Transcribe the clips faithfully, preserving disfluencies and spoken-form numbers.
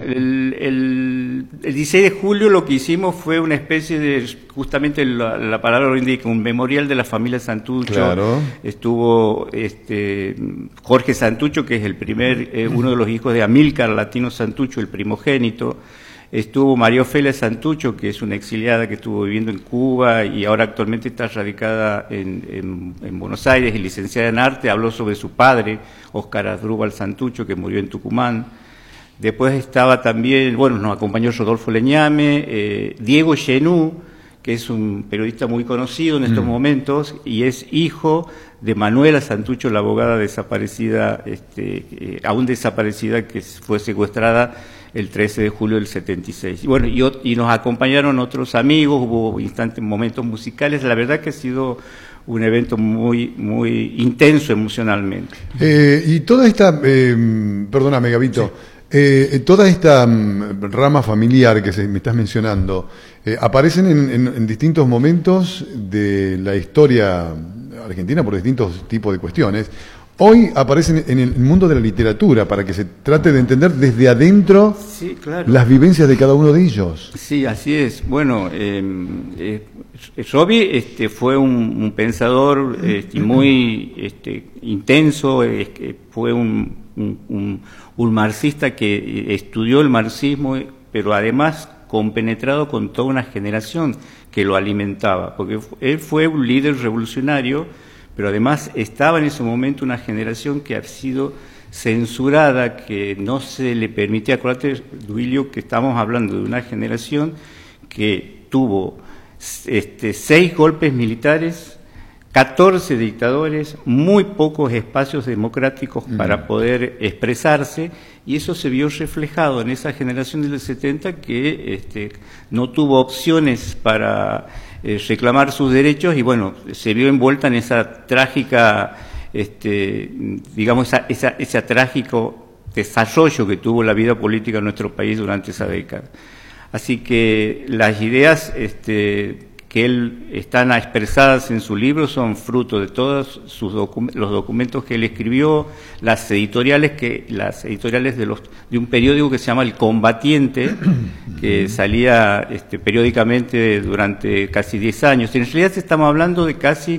el, el, el dieciséis de julio lo que hicimos fue una especie de, justamente la, la palabra lo indica, un memorial de la familia Santucho. Claro. Estuvo este, Jorge Santucho, que es el primer, eh, uno de los hijos de Amílcar Latino Santucho, el primogénito. Estuvo María Ofelia Santucho, que es una exiliada que estuvo viviendo en Cuba y ahora actualmente está radicada en, en, en Buenos Aires y licenciada en arte. Habló sobre su padre, Óscar Asdrúbal Santucho, que murió en Tucumán. Después estaba también, bueno, nos acompañó Rodolfo Leñame, eh, Diego Genú, que es un periodista muy conocido en estos mm. momentos, y es hijo de Manuela Santucho, la abogada desaparecida, este, eh, aún desaparecida, que fue secuestrada el trece de julio del setenta y seis. Y bueno, y, y nos acompañaron otros amigos, hubo instantes, momentos musicales. La verdad que ha sido un evento muy, muy intenso emocionalmente. Eh, y toda esta, eh, perdóname, Gabito, sí. eh, toda esta um, rama familiar que se, me estás mencionando, eh, aparecen en, en, en distintos momentos de la historia argentina por distintos tipos de cuestiones. Hoy aparecen en el mundo de la literatura para que se trate de entender desde adentro sí, claro. las vivencias de cada uno de ellos. Sí, así es. Bueno, eh, eh, Robbie este, fue un, un pensador este, muy este, intenso, eh, fue un, un, un marxista que estudió el marxismo, pero además compenetrado con toda una generación que lo alimentaba, porque él fue un líder revolucionario, pero además estaba en ese momento una generación que ha sido censurada, que no se le permitía. Acuérdate, Duilio, que estamos hablando de una generación que tuvo este, seis golpes militares, catorce dictadores, muy pocos espacios democráticos mm. para poder expresarse, y eso se vio reflejado en esa generación del setenta que este, no tuvo opciones para Eh, reclamar sus derechos y bueno, se vio envuelta en esa trágica, este, digamos, esa, esa, ese trágico desarrollo que tuvo la vida política en nuestro país durante esa década. Así que las ideas este, que él están expresadas en su libro son fruto de todos sus docu los documentos que él escribió, las editoriales que las editoriales de los de un periódico que se llama El Combatiente, que salía este, periódicamente durante casi diez años. En realidad estamos hablando de casi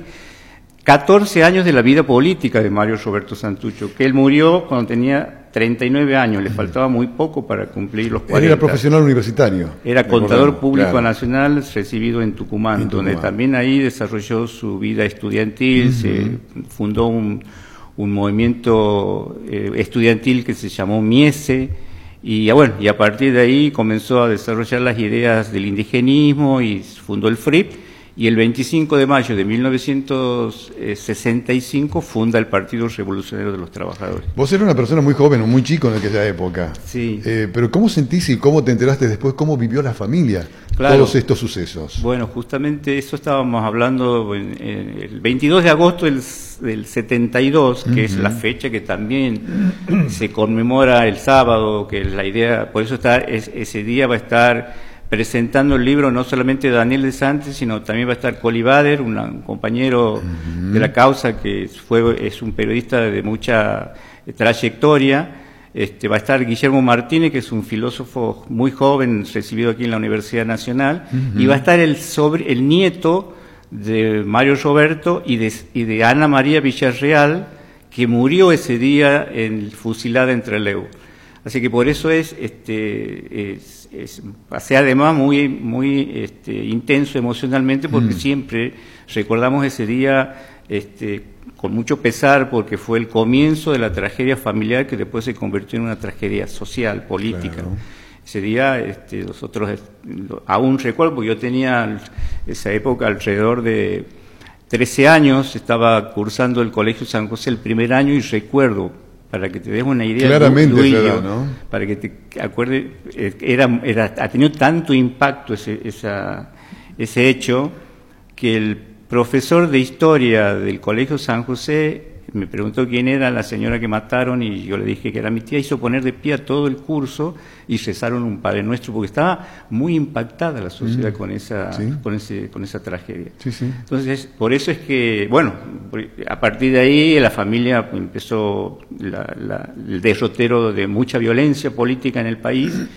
catorce años de la vida política de Mario Roberto Santucho, que él murió cuando tenía treinta y nueve años, le faltaba muy poco para cumplir los cuarenta. Él era profesional universitario. Era contador público claro. nacional recibido en Tucumán, en Tucumán, donde también ahí desarrolló su vida estudiantil, uh-huh. se fundó un, un movimiento eh, estudiantil que se llamó Miese, y bueno, y a partir de ahí comenzó a desarrollar las ideas del indigenismo y fundó el F R I P. Y el veinticinco de mayo de mil novecientos sesenta y cinco funda el Partido Revolucionario de los Trabajadores. Vos eras una persona muy joven o muy chico en aquella época. Sí. Eh, pero ¿cómo sentís y cómo te enteraste después, cómo vivió la familia claro. todos estos sucesos? Bueno, justamente eso estábamos hablando en, en el veintidós de agosto del, del setenta y dos, que uh-huh. es la fecha que también se conmemora el sábado, que es la idea, por eso está es, ese día va a estar presentando el libro no solamente Daniel de Santis, sino también va a estar Coli Bader, una, un compañero uh-huh. de la causa que fue es un periodista de mucha trayectoria. Este, va a estar Guillermo Martínez, que es un filósofo muy joven, recibido aquí en la Universidad Nacional, uh-huh. y va a estar el, sobre, el nieto de Mario Roberto y de, y de Ana María Villarreal, que murió ese día en, fusilada en Trelew. Así que por eso es, este, es, es pasé además muy, muy este, intenso emocionalmente, porque mm. siempre recordamos ese día este, con mucho pesar, porque fue el comienzo de la tragedia familiar que después se convirtió en una tragedia social, política. Claro. Ese día este, nosotros aún recuerdo, porque yo tenía esa época alrededor de trece años, estaba cursando el Colegio San José el primer año y recuerdo, para que te des una idea, claramente, Duilio, claro, ¿no? Para que te acuerdes, era, era, ha tenido tanto impacto ese, esa, ese hecho, que el profesor de historia del Colegio San José me preguntó quién era la señora que mataron y yo le dije que era mi tía. Hizo poner de pie a todo el curso y rezaron un Padre Nuestro, porque estaba muy impactada la sociedad mm. con esa ¿Sí? con ese con esa tragedia. Sí, sí. Entonces, por eso es que, bueno, a partir de ahí la familia empezó la, la, el derrotero de mucha violencia política en el país,